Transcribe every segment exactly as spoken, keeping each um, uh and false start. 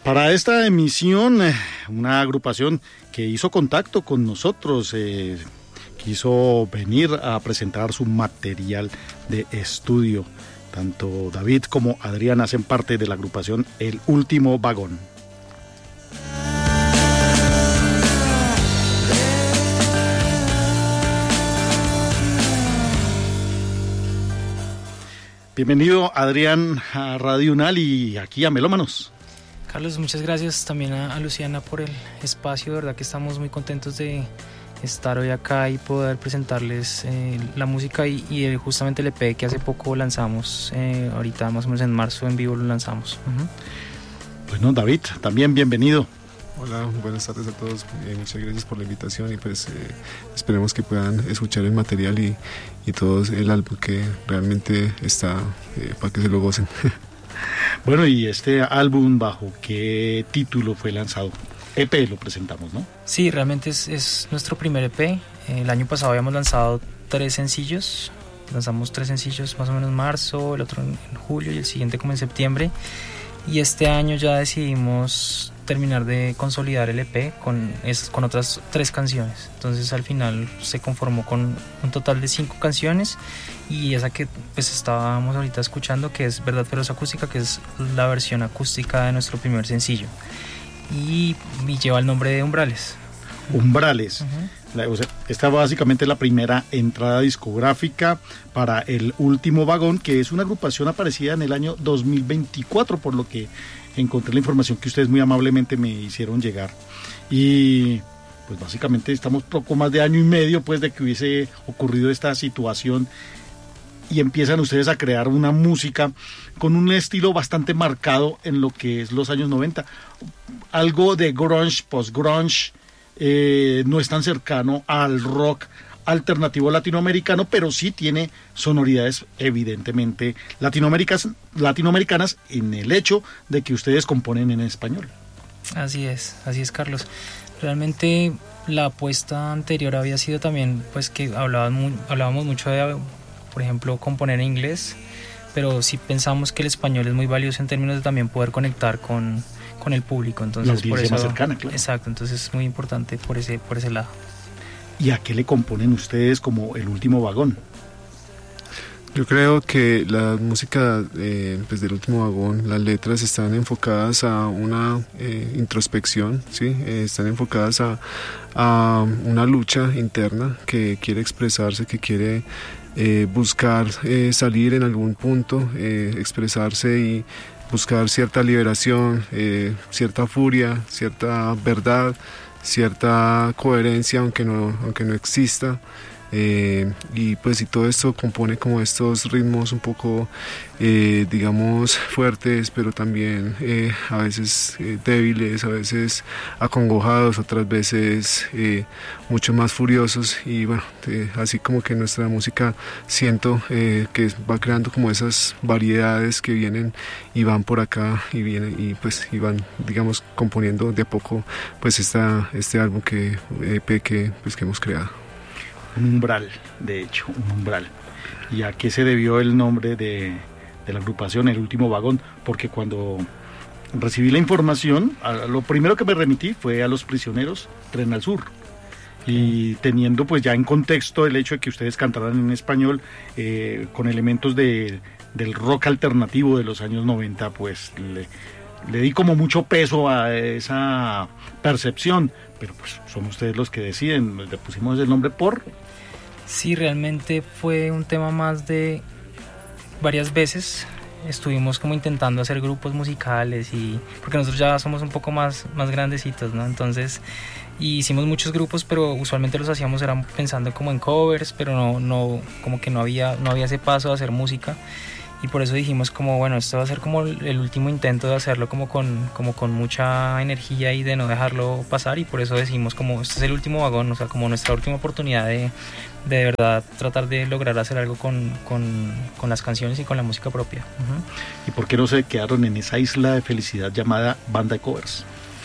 Para esta emisión, una agrupación que hizo contacto con nosotros, eh, quiso venir a presentar su material de estudio. Tanto David como Adrián hacen parte de la agrupación El Último Vagón. Bienvenido, Adrián, a Radio Unal y aquí a Melómanos. Carlos, muchas gracias también a, a Luciana por el espacio. De verdad que estamos muy contentos de estar hoy acá y poder presentarles eh, la música y, y el, justamente el E P que hace poco lanzamos, eh, ahorita más o menos en marzo en vivo lo lanzamos. Uh-huh. Bueno, David, también bienvenido. Hola, buenas tardes a todos, eh, muchas gracias por la invitación y pues eh, esperemos que puedan escuchar el material y, y todo el álbum que realmente está eh, para que se lo gocen. Bueno, y este álbum, ¿bajo qué título fue lanzado? E P lo presentamos, ¿no? Sí, realmente es, es nuestro primer E P. El año pasado habíamos lanzado tres sencillos, lanzamos tres sencillos más o menos en marzo, el otro en, en julio y el siguiente como en septiembre. Y este año ya decidimos terminar de consolidar el E P con, es, con otras tres canciones. Entonces al final se conformó con un total de cinco canciones y esa que pues estábamos ahorita escuchando, que es Verdad Feroz Acústica, que es la versión acústica de nuestro primer sencillo y, y lleva el nombre de Umbrales. Umbrales. Uh-huh. La, o sea, esta básicamente es la primera entrada discográfica para El Último Vagón, que es una agrupación aparecida en el año dos mil veinticuatro, por lo que encontré la información que ustedes muy amablemente me hicieron llegar. Y pues básicamente estamos poco más de año y medio pues de que hubiese ocurrido esta situación y empiezan ustedes a crear una música con un estilo bastante marcado en lo que es los años noventa. Algo de grunge, post-grunge, eh, no es tan cercano al rock alternativo latinoamericano, pero sí tiene sonoridades evidentemente latinoamericanas, latinoamericanas en el hecho de que ustedes componen en español. Así es, así es, Carlos. Realmente la apuesta anterior había sido también pues que hablábamos, hablábamos mucho de, por ejemplo, componer en inglés, pero sí pensamos que el español es muy valioso en términos de también poder conectar con, con el público. Entonces, la audiencia por eso, más cercana, claro. Exacto, entonces es muy importante por ese, por ese lado. ¿Y a qué le componen ustedes como El Último Vagón? Yo creo que la música eh, pues del Último Vagón, las letras están enfocadas a una eh, introspección, ¿sí? Eh, están enfocadas a, a una lucha interna que quiere expresarse, que quiere eh, buscar eh, salir en algún punto, eh, expresarse y buscar cierta liberación, eh, cierta furia, cierta verdad, cierta coherencia aunque no, aunque no exista. Eh, y pues y todo esto compone como estos ritmos un poco eh, digamos fuertes, pero también eh, a veces eh, débiles, a veces acongojados, otras veces eh, mucho más furiosos y bueno, eh, así como que nuestra música siento eh, que va creando como esas variedades que vienen y van por acá y vienen y pues y van digamos componiendo de a poco pues esta, este álbum que E P que, pues, que hemos creado. Un umbral, de hecho, un umbral. ¿Y a qué se debió el nombre de, de la agrupación El Último Vagón? Porque cuando recibí la información, a, lo primero que me remití fue a Los Prisioneros, Tren al Sur. Y teniendo pues ya en contexto el hecho de que ustedes cantaran en español eh, con elementos de, del rock alternativo de los años noventa, pues le, le di como mucho peso a esa percepción. Pero pues son ustedes los que deciden, le pusimos el nombre por... Sí, realmente fue un tema más de varias veces estuvimos como intentando hacer grupos musicales y porque nosotros ya somos un poco más, más grandecitos, ¿no? Entonces y hicimos muchos grupos, pero usualmente los hacíamos eran pensando como en covers, pero no, no como que no había, no había ese paso de hacer música. Y por eso dijimos como bueno, esto va a ser como el último intento de hacerlo como con, como con mucha energía y de no dejarlo pasar, y por eso decimos como este es el último vagón, o sea, como nuestra última oportunidad de, de verdad tratar de lograr hacer algo con, con, con las canciones y con la música propia. Uh-huh. ¿Y por qué no se quedaron en esa isla de felicidad llamada banda de covers?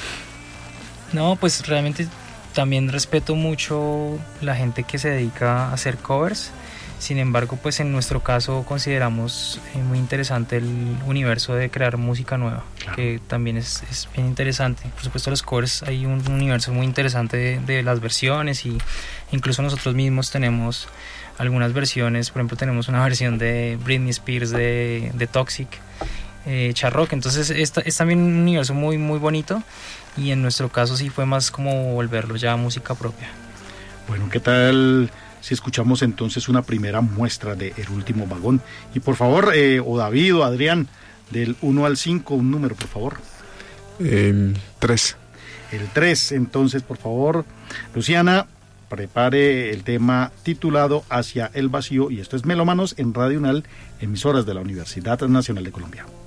No, pues realmente también respeto mucho la gente que se dedica a hacer covers. Sin embargo, pues en nuestro caso consideramos eh, muy interesante el universo de crear música nueva, claro. que también es, es bien interesante. Por supuesto, los covers, hay un universo muy interesante de, de las versiones, y incluso nosotros mismos tenemos algunas versiones. Por ejemplo, tenemos una versión de Britney Spears de, de Toxic, eh, Charrock. Entonces es, es también un universo muy, muy bonito, y en nuestro caso sí fue más como volverlo ya música propia. Bueno, ¿qué tal si escuchamos entonces una primera muestra de El Último Vagón? Y por favor, eh, o David o Adrián, del uno al cinco, un número, por favor. El tres. El tres, entonces, por favor. Luciana, prepare el tema titulado Hacia el Vacío, y esto es Melómanos en Radio UNAL, emisoras de la Universidad Nacional de Colombia.